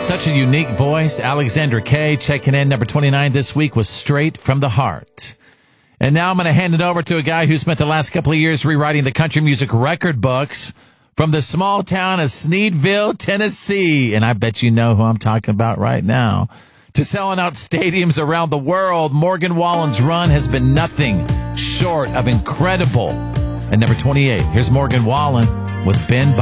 such a unique voice. Alexandra Kay checking in. Number 29 this week was Straight from the Heart. And now I'm going to hand it over to a guy who spent the last couple of years rewriting the country music record books from the small town of Sneedville, Tennessee. And I bet you know who I'm talking about right now. To selling out stadiums around the world, Morgan Wallen's run has been nothing short of incredible. At number 28, here's Morgan Wallen with Ben